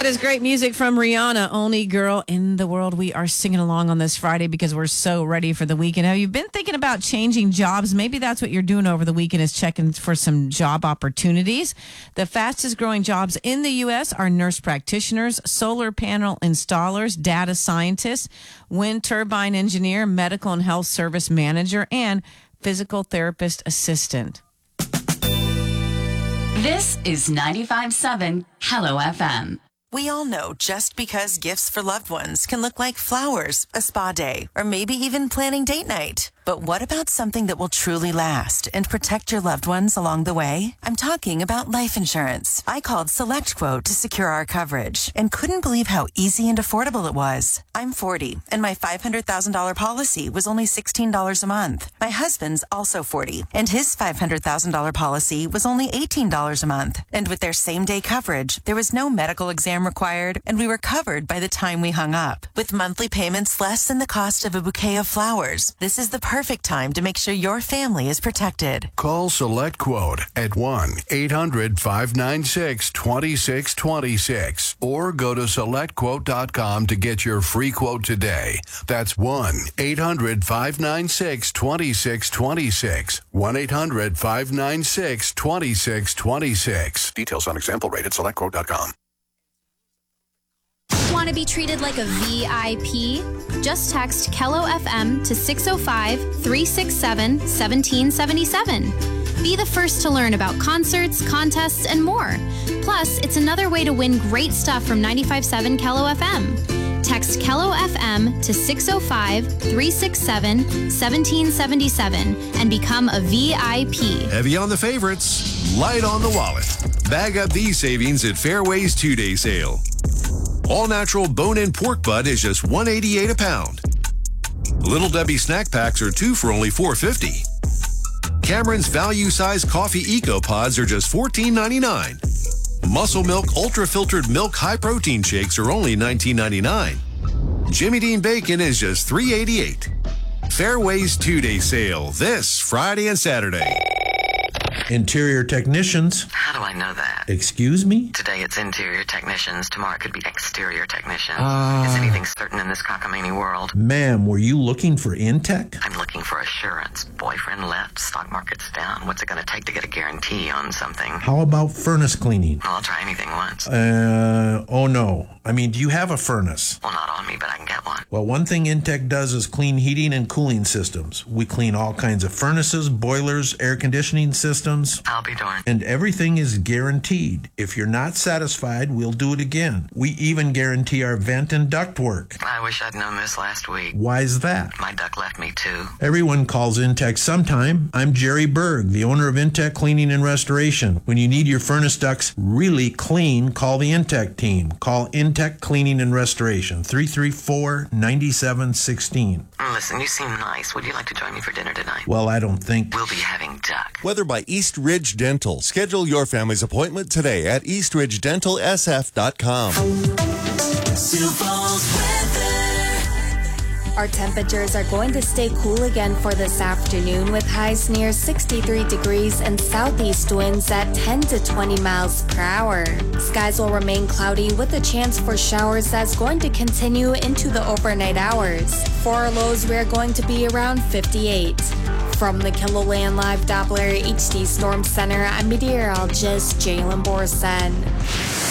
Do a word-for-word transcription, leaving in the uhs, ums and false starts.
That is great music from Rihanna, Only Girl in the World. We are singing along on this Friday because we're so ready for the weekend. Have you been thinking about changing jobs? Maybe that's what you're doing over the weekend, is checking for some job opportunities. The fastest growing jobs in the U S are nurse practitioners, solar panel installers, data scientists, wind turbine engineer, medical and health service manager, and physical therapist assistant. This is ninety-five point seven Hello F M. We all know just because gifts for loved ones can look like flowers, a spa day, or maybe even planning date night. But what about something that will truly last and protect your loved ones along the way? I'm talking about life insurance. I called SelectQuote to secure our coverage and couldn't believe how easy and affordable it was. I'm forty, and my five hundred thousand dollars policy was only sixteen dollars a month. My husband's also forty, and his five hundred thousand dollars policy was only eighteen dollars a month. And with their same-day coverage, there was no medical exam required, and we were covered by the time we hung up. With monthly payments less than the cost of a bouquet of flowers, this is the perfect time to make sure your family is protected. Call SelectQuote at one eight hundred five nine six two six two six or go to select quote dot com to get your free quote today. That's one eight hundred five nine six two six two six. one eight hundred five nine six two six two six. Details on example rate at select quote dot com. Want to be treated like a V I P? Just text Kello F M to six oh five, three six seven, one seven seven seven. Be the first to learn about concerts, contests, and more. Plus, it's another way to win great stuff from ninety-five point seven Kello F M. Text Kello F M to six oh five, three six seven, one seven seven seven and become a V I P. Heavy on the favorites, light on the wallet. Bag up these savings at Fairway's two-day sale. All-natural bone-in pork butt is just one eighty-eight a pound. Little Debbie snack packs are two for only four fifty. Cameron's value-size coffee Eco Pods are just fourteen ninety-nine. Muscle Milk ultra-filtered milk high-protein shakes are only nineteen ninety-nine. Jimmy Dean bacon is just three eighty-eight. Fairway's two-day sale this Friday and Saturday. Interior technicians. How do I know that? Excuse me? Today it's interior technicians. Tomorrow it could be exterior technicians. Uh, Is anything certain in this cockamamie world? Ma'am, were you looking for Intech? I'm looking for assurance. Boyfriend left, stock market's down. What's it going to take to get a guarantee on something? How about furnace cleaning? Well, I'll try anything once. Uh, oh no. I mean, do you have a furnace? Well, not on me, but I can get one. Well, one thing Intech does is clean heating and cooling systems. We clean all kinds of furnaces, boilers, air conditioning systems. I'll be darned. And everything is guaranteed. If you're not satisfied, we'll do it again. We even guarantee our vent and duct work. I wish I'd known this last week. Why's that? My duck left me too. Everyone calls Intech sometime. I'm Jerry Berg, the owner of Intech Cleaning and Restoration. When you need your furnace ducts really clean, call the Intech team. Call Intech Cleaning and Restoration, three three four, nine seven one six. Listen, you seem nice. Would you like to join me for dinner tonight? Well, I don't think... We'll be having duck. Weather by East Ridge Dental. Schedule your family's appointment today at east ridge dental s f dot com. Sioux Falls weather. Our temperatures are going to stay cool again for this afternoon with highs near sixty-three degrees and southeast winds at ten to twenty miles per hour. Skies will remain cloudy with a chance for showers that's going to continue into the overnight hours. For our lows, we're going to be around fifty-eight. From the KiloLand Live Doppler H D Storm Center, I'm meteorologist Jalen Borson.